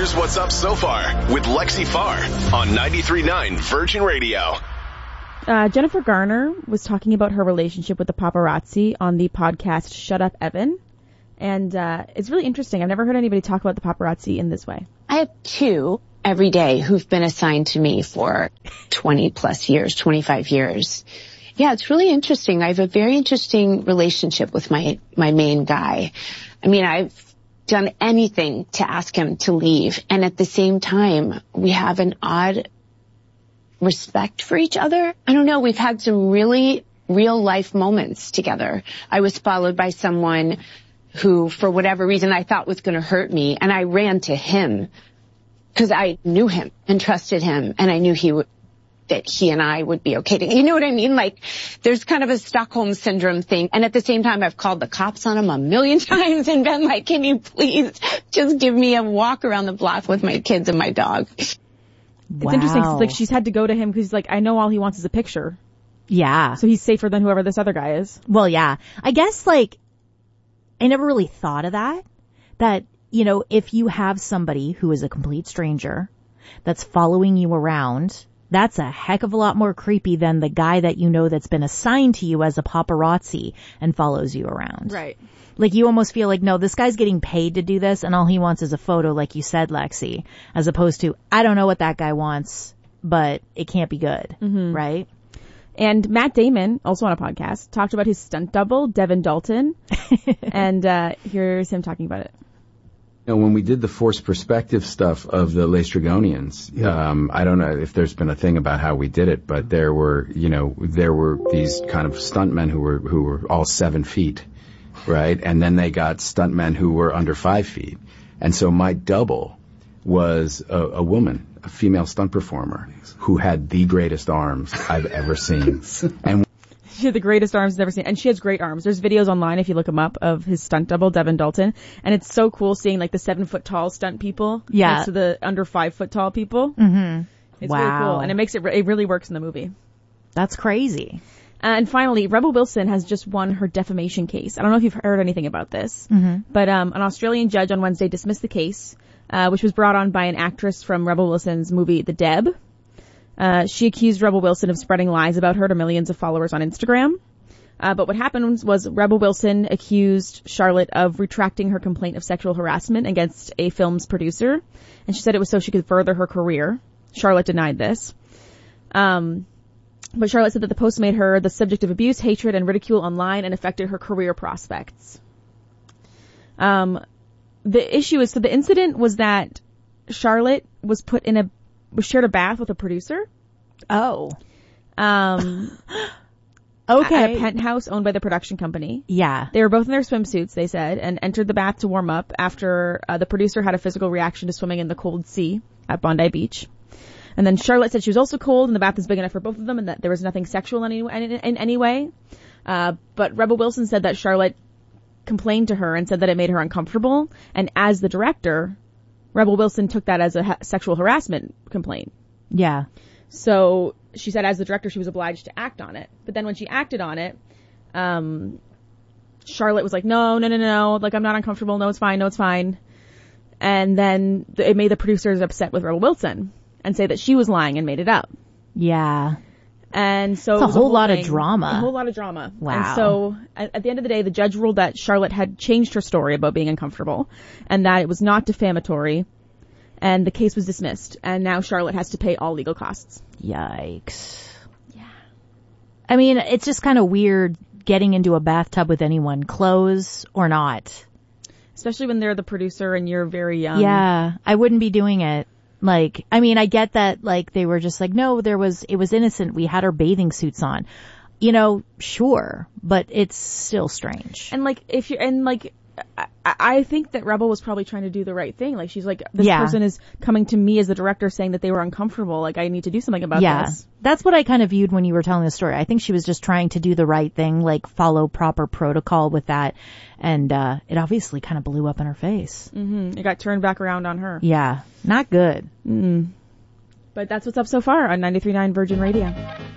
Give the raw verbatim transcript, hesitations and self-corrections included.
Here's what's up so far with Lexi Farr on ninety-three point nine Virgin Radio. Uh, Jennifer Garner was talking about her relationship with the paparazzi on the podcast Shut Up, Evan. And uh, it's really interesting. I've never heard anybody talk about the paparazzi in this way. I have two every day who've been assigned to me for twenty plus years, twenty-five years. Yeah, it's really interesting. I have a very interesting relationship with my, my main guy. I mean, I've done anything to ask him to leave. And at the same time, we have an odd respect for each other. I don't know. We've had some really real life moments together. I was followed by someone who, for whatever reason, I thought was going to hurt me. And I ran to him because I knew him and trusted him. And I knew he would, that he and I would be okay. To, you know what I mean? Like, there's kind of a Stockholm syndrome thing. And at the same time, I've called the cops on him a million times and been like, can you please just give me a walk around the block with my kids and my dog? It's Wow. interesting. 'Cause, like, she's had to go to him because, like, I know all he wants is a picture. Yeah. So he's safer than whoever this other guy is. Well, yeah. I guess, like, I never really thought of that. That, you know, if you have somebody who is a complete stranger that's following you around, that's a heck of a lot more creepy than the guy that you know that's been assigned to you as a paparazzi and follows you around. Right. Like, you almost feel like, no, this guy's getting paid to do this, and all he wants is a photo, like you said, Lexi, as opposed to, I don't know what that guy wants, but it can't be good, Mm-hmm. right? And Matt Damon, also on a podcast, talked about his stunt double, Devin Dalton. and uh here's him talking about it. You know, when we did the forced perspective stuff of the Laestrygonians, yeah. um, I don't know if there's been a thing about how we did it, but there were, you know, there were these kind of stuntmen who were, who were all seven feet, right? And then they got stuntmen who were under five feet. And so my double was a, a woman, a female stunt performer who had the greatest arms I've ever seen. And She had the greatest arms I've ever seen. And she has great arms. There's videos online, if you look them up, of his stunt double, Devin Dalton. And it's so cool seeing, like, the seven-foot-tall stunt people Yeah. next to the under-five-foot-tall people. Mm-hmm. It's Wow. really cool. And it makes it, it really works in the movie. That's crazy. And finally, Rebel Wilson has just won her defamation case. I don't know if you've heard anything about this, Mm-hmm. but um, an Australian judge on Wednesday dismissed the case, uh, which was brought on by an actress from Rebel Wilson's movie The Deb. Uh, she accused Rebel Wilson of spreading lies about her to millions of followers on Instagram. Uh, but what happened was Rebel Wilson accused Charlotte of retracting her complaint of sexual harassment against a film's producer, and she said it was so she could further her career. Charlotte denied this. Um, but Charlotte said that the post made her the subject of abuse, hatred, and ridicule online and affected her career prospects. Um, the issue is, so the incident was that Charlotte was put in a, was shared a bath with a producer. Oh. Um, Okay. At a penthouse owned by the production company. Yeah. They were both in their swimsuits, they said, and entered the bath to warm up after uh, the producer had a physical reaction to swimming in the cold sea at Bondi Beach. And then Charlotte said she was also cold and the bath was big enough for both of them and that there was nothing sexual in any, in, in any way. Uh, but Rebel Wilson said that Charlotte complained to her and said that it made her uncomfortable. And as the director, Rebel Wilson took that as a ha- sexual harassment complaint. Yeah. So she said as the director she was obliged to act on it. But then when she acted on it, um, Charlotte was like, no, no, no, no, like I'm not uncomfortable. No, it's fine. No, it's fine. And then th- it made the producers upset with Rebel Wilson and say that she was lying and made it up. Yeah. And so It's it a was whole lot of thing, drama. A whole lot of drama. Wow. And so at, at the end of the day, the judge ruled that Charlotte had changed her story about being uncomfortable and that it was not defamatory. And the case was dismissed. And now Charlotte has to pay all legal costs. Yikes. Yeah. I mean, it's just kind of weird getting into a bathtub with anyone, clothes or not. Especially when they're the producer and you're very young. Yeah, I wouldn't be doing it. Like, I mean, I get that, like, they were just like, no, there was, it was innocent. We had our bathing suits on. You know, sure, but it's still strange. And like, if you're, and like, I, I think that Rebel was probably trying to do the right thing. Like, she's like, this Yeah. person is coming to me as the director saying that they were uncomfortable. Like, I need to do something about yeah, this. that's what I kind of viewed when you were telling the story. I think she was just trying to do the right thing, like follow proper protocol with that. And, uh, it obviously kind of blew up in her face. Mm-hmm. It got turned back around on her. Yeah, not good. Mm. But that's what's up so far on ninety-three point nine Virgin Radio.